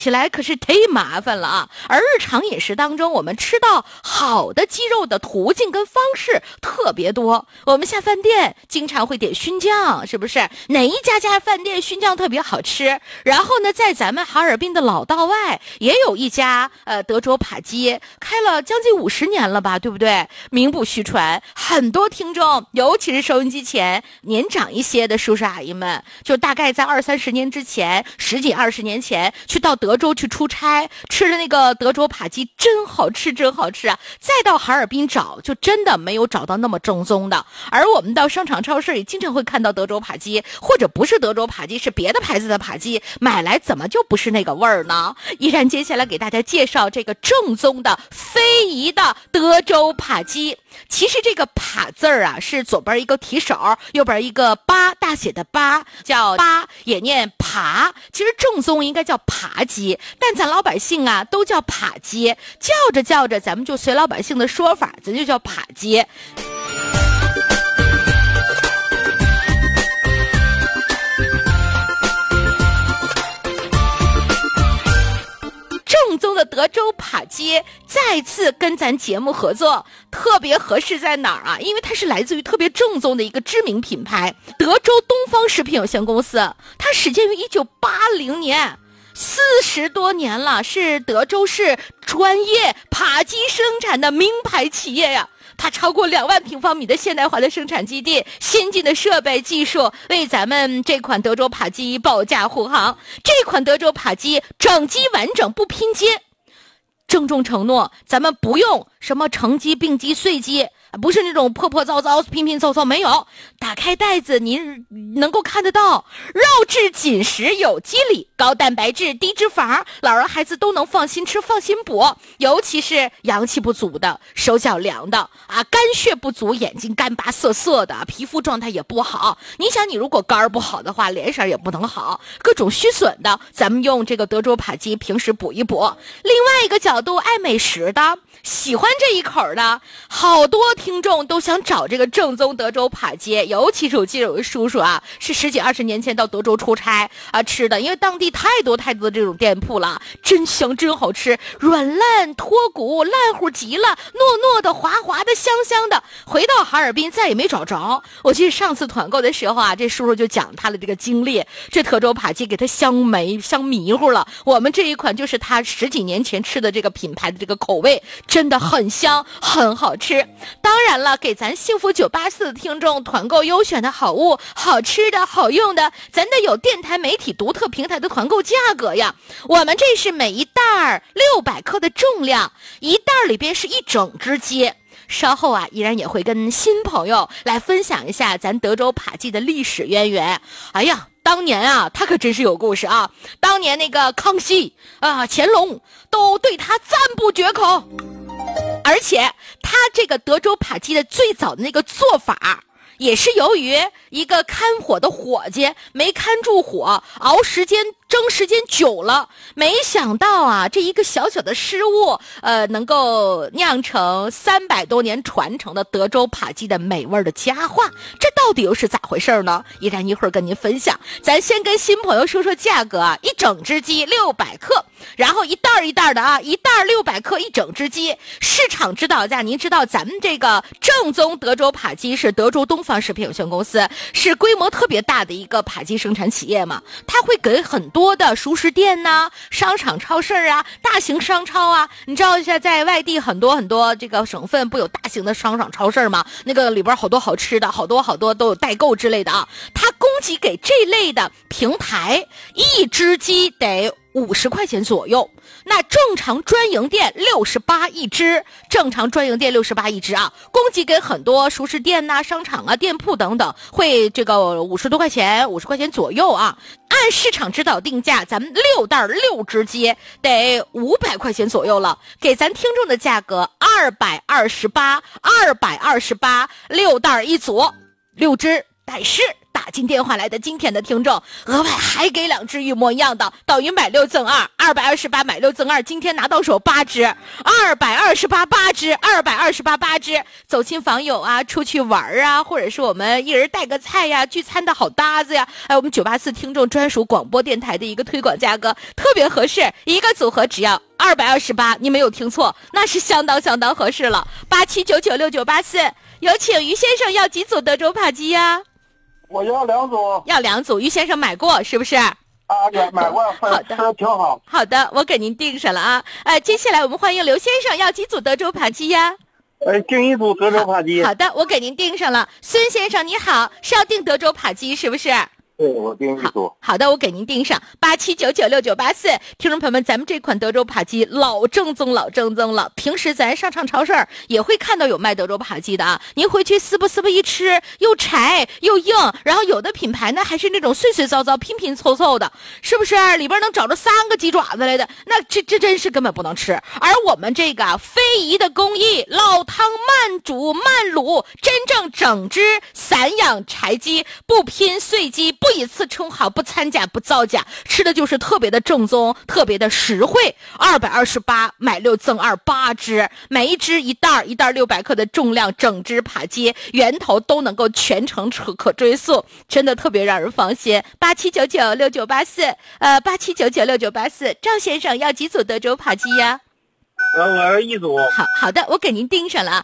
起来可是忒麻烦了啊！而日常饮食当中，我们吃到好的鸡肉的途径跟方式特别多。我们下饭店经常会点熏酱，是不是？哪一家饭店熏酱特别好吃？然后呢，在咱们哈尔滨的老道外也有一家德州扒鸡，开了将近50年了吧，对不对？名不虚传。很多听众，尤其是收音机前年长一些的叔叔阿姨们，就大概在20-30年之前，10几20年前去到德州去出差，吃了那个德州扒鸡，真好吃啊！再到哈尔滨找，就真的没有找到那么正宗的。而我们到商场超市也经常会看到德州扒鸡，或者不是德州扒鸡，是别的牌子的扒鸡，买来怎么就不是那个味儿呢？依然接下来给大家介绍这个正宗的非遗的德州扒鸡。其实这个扒字儿啊，是左边一个提手，右边一个八，大写的八，叫八，也念扒。其实正宗应该叫扒鸡，但咱老百姓啊都叫扒鸡，叫着咱们就随老百姓的说法，咱就叫扒鸡。正宗的德州扒鸡再次跟咱节目合作，特别合适在哪儿啊？因为它是来自于特别正宗的一个知名品牌德州东方食品有限公司，它始建于1980年，40多年了，是德州市专业扒鸡生产的名牌企业呀。它超过2万平方米的现代化的生产基地，先进的设备技术为咱们这款德州扒鸡保驾护航。这款德州扒鸡整鸡完整不拼接，郑重承诺咱们不用什么成鸡并鸡碎鸡，不是那种破破糟糟拼拼凑凑，没有。打开袋子您能够看得到，肉质紧实有机里，高蛋白质低脂肪，老人孩子都能放心吃放心补。尤其是阳气不足的，手脚凉的啊，肝血不足，眼睛干巴涩涩的，皮肤状态也不好。你想你如果肝不好的话，脸色也不能好，各种虚损的，咱们用这个德州扒鸡平时补一补。另外一个角度，爱美食的，喜欢这一口的，好多听众都想找这个正宗德州扒鸡。尤其是我记得有个叔叔啊，是10几20年前到德州出差啊吃的，因为当地太多的这种店铺了，真香真好吃，软烂脱骨，烂乎极了，糯糯的滑滑的香香的。回到哈尔滨再也没找着。我记得上次团购的时候啊，这叔叔就讲他的这个经历，这德州扒鸡给他香迷糊了。我们这一款就是他10几年前吃的这个品牌的这个口味，真的很香很好吃。当然了，给咱幸福984的听众团购优选的好物，好吃的好用的，咱得有电台媒体独特平台的团购价格呀。我们这是每一袋600克的重量，一袋里边是一整只鸡。稍后啊，依然也会跟新朋友来分享一下咱德州扒鸡的历史渊源。哎呀，当年啊，他可真是有故事啊！当年那个康熙啊、乾隆都对他赞不绝口。而且他这个德州扒鸡的最早的那个做法，也是由于一个看火的伙计没看住火，蒸时间久了，没想到啊，这一个小小的失误，能够酿成300多年传承的德州扒鸡的美味的佳话。这到底又是咋回事呢？依然一会儿跟您分享。咱先跟新朋友说说价格啊，一整只鸡600克，然后一袋一袋的啊，一袋600克一整只鸡。市场指导价，您知道咱们这个正宗德州扒鸡是德州东方食品有限公司，是规模特别大的一个扒鸡生产企业嘛，它会给很多的熟食店呐、商场超市啊、大型商超啊，你知道一下在外地很多这个省份不有大型的商场超市吗？那个里边好多好吃的，好多都有代购之类的啊。它供给给这类的平台，一只鸡得50块钱左右。那正常专营店68一只，正常专营店68一只啊，供给给很多熟食店呐、商场啊、店铺等等，会这个50多块钱、50块钱左右啊。按市场指导定价，咱们6袋6只鸡得500块钱左右了。给咱听众的价格228，6袋一组，6只，但是大打进电话来的今天的听众，额外还给2只一模一样的，等于买6赠2，228买6赠2，今天拿到手8只，228只，228只，走亲访友啊，出去玩啊，或者是我们一人带个菜呀，聚餐的好搭子呀，我们984听众专属广播电台的一个推广价格，特别合适，一个组合只要228，你没有听错，那是相当合适了。87996984，有请于先生，要几组德州扒鸡呀？ 我要2组。 要2组，于先生买过是不是？ 买过，吃的挺好。 好的，我给您订上了啊。接下来我们欢迎刘先生，要几组德州扒鸡呀？ 订1组德州扒鸡。 好的，我给您订上了。孙先生你好，是要订德州扒鸡是不是？ 对，我订1组。 好的，我给您订上87996984。听众朋友们，咱们这款德州扒鸡老正宗了。平时咱上超市也会看到有卖德州扒鸡的啊。您回去撕吧一吃，又柴又硬，然后有的品牌呢还是那种碎糟拼凑的，是不是？里边能找着3个鸡爪子来的，那这真是根本不能吃。而我们这个非遗的工艺，老汤慢煮慢卤，真正整只散养柴鸡，不拼碎鸡，不以次充好，不掺假不造假，吃的就是特别的正宗，特别的实惠。228买6赠2 8只，每一只一袋600克的重量，整只扒鸡源头都能够全程可追溯，真的特别让人放心。87996984，87996984，赵先生要几组德州扒鸡呀？ 我要1组。 好的，我给您订上了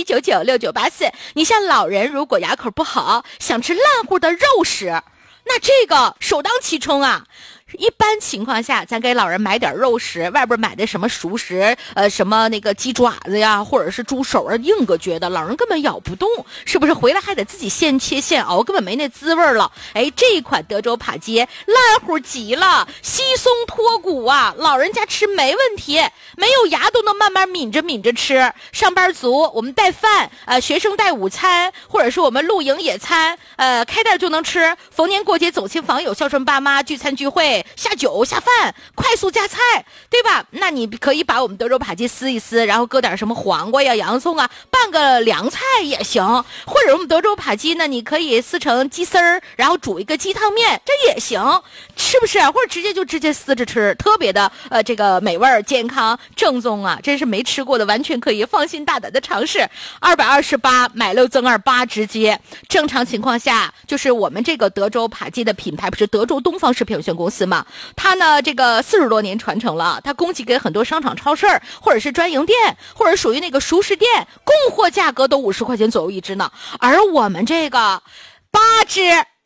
87996984。你像老人如果牙口不好，想吃烂乎的肉食，那这个首当其冲啊。一般情况下，咱给老人买点肉食，外边买的什么熟食，什么那个鸡爪子呀，或者是猪手啊，硬个觉得老人根本咬不动，是不是？回来还得自己现切现熬，根本没那滋味了。这一款德州扒鸡烂乎极了，稀松脱骨啊，老人家吃没问题，没有牙都能慢慢抿着吃。上班族我们带饭，学生带午餐，或者是我们露营野餐，开袋就能吃。逢年过节走亲访友，孝顺爸妈，聚餐聚会，下酒下饭，快速加菜，对吧？那你可以把我们德州扒鸡撕一撕，然后搁点什么黄瓜呀、洋葱啊，拌个凉菜也行。或者我们德州扒鸡呢，你可以撕成鸡丝儿，然后煮一个鸡汤面，这也行，是不是？或者直接撕着吃，特别的这个美味健康正宗啊！真是没吃过的完全可以放心大胆的尝试。228买6赠2 8直接。正常情况下，就是我们这个德州扒鸡的品牌不是德州东方食品有限公司嘛？它呢这个40多年传承了，它供给给很多商场、超市或者是专营店，或者属于那个熟食店，供货价格都50块钱左右一只呢。而我们这个8只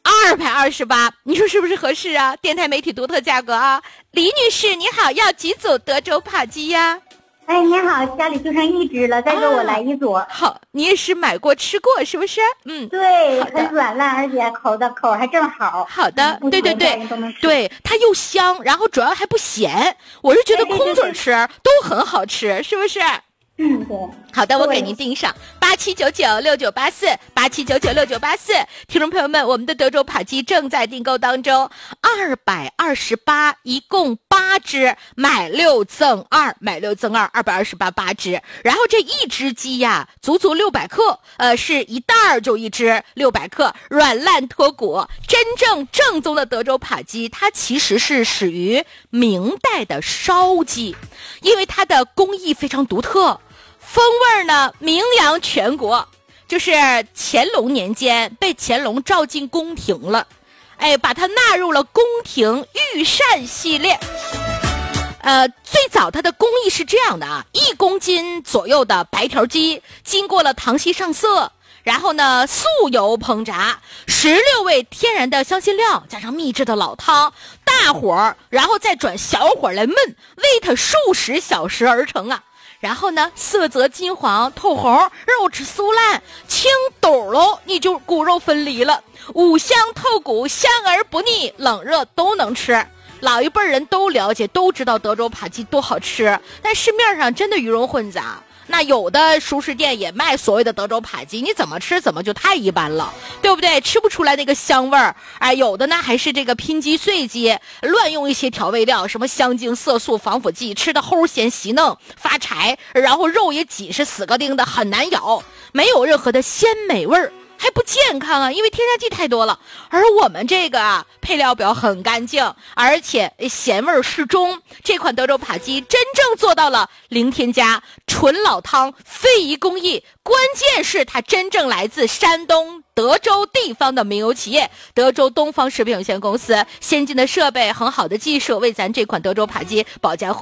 228，你说是不是合适啊？电台媒体独特价格啊！李女士你好，要几组德州扒鸡呀？ 你好，家里就剩1只了，再给我来1组。 好，你也是买过吃过是不是？ 对，很软烂，而且口还正好。 好的，对，它又香，然后主要还不咸，我是觉得空嘴吃都很好吃，是不是？ 对。 好的，我给您订上87996984，87996984。听众朋友们，我们的德州扒鸡正在订购当中，228，一共8只，买6赠2，买6赠2，228 8只。然后这一只鸡呀，足足600克，是一袋就一只600克，软烂脱骨，真正正宗的德州扒鸡，它其实是始于明代的烧鸡，因为它的工艺非常独特。风味呢名扬全国，就是乾隆年间被乾隆召进宫廷了，把它纳入了宫廷御膳系列。最早它的工艺是这样的啊，1公斤左右的白条鸡，经过了糖稀上色，然后呢素油烹炸，16味天然的香辛料，加上秘制的老汤，大火然后再转小火来焖，煨它数十小时而成啊。然后呢，色泽金黄透红，肉质酥烂，清抖喽，你就骨肉分离了，五香透骨，香而不腻，冷热都能吃。老一辈人都了解，都知道德州扒鸡多好吃，但市面上真的鱼龙混杂。那有的熟食店也卖所谓的德州扒鸡，你怎么吃怎么就太一般了，对不对？吃不出来那个香味儿。有的呢还是这个拼鸡碎鸡，乱用一些调味料，什么香精、色素、防腐剂，吃的齁咸稀嫩发柴，然后肉也紧实死个钉的，很难咬，没有任何的鲜美味儿。 还不健康啊，因为添加剂太多了。而我们这个啊，配料表很干净，而且咸味适中。这款德州扒鸡真正做到了零添加、纯老汤、非遗工艺，关键是它真正来自山东德州地方的民营企业德州东方食品有限公司，先进的设备、很好的技术，为咱这款德州扒鸡保驾护